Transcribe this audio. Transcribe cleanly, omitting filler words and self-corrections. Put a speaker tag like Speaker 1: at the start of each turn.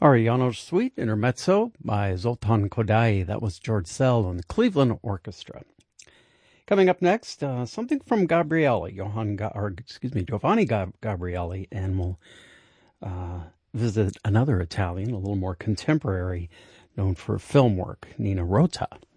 Speaker 1: Ariano Suite Intermezzo by Zoltan Kodaly. That was George Szell and the Cleveland Orchestra. Coming up next, something from Giovanni Gabrieli, and we'll visit another Italian, a little more contemporary, known for film work, Nina Rota.